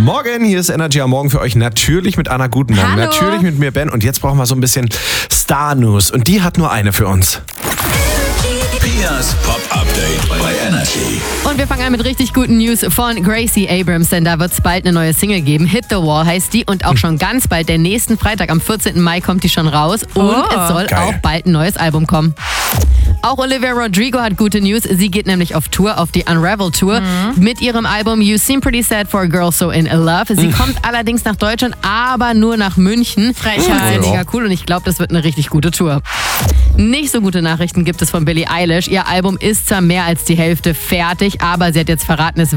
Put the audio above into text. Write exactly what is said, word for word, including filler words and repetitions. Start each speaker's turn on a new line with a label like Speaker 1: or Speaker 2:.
Speaker 1: Morgen, hier ist Energy am Morgen für euch. Natürlich mit Anna Gutenberg,
Speaker 2: Hallo.
Speaker 1: natürlich mit mir Ben. Und jetzt brauchen wir so ein bisschen Star-News. Und die hat nur eine für uns.
Speaker 3: Pias Pop-Update bei Energy.
Speaker 2: Und wir fangen an mit richtig guten News von Gracie Abrams, denn da wird es bald eine neue Single geben. Hit the Wall heißt die und auch schon ganz bald, der nächsten Freitag, am vierzehnten Mai, kommt die schon raus. Und
Speaker 4: Oh,
Speaker 2: es soll
Speaker 1: geil.
Speaker 2: auch bald ein neues Album kommen. Auch Olivia Rodrigo hat gute News. Sie geht nämlich auf Tour, auf die Unravel Tour mit ihrem Album You Seem Pretty Sad for a Girl So in Love. Sie kommt allerdings nach Deutschland, aber nur nach München.
Speaker 4: Frechheit.
Speaker 2: Das ist mega cool und ich glaube, das wird eine richtig gute Tour. Nicht so gute Nachrichten gibt es von Billie Eilish. Ihr Album ist zwar mehr als die Hälfte fertig, aber sie hat jetzt verraten, es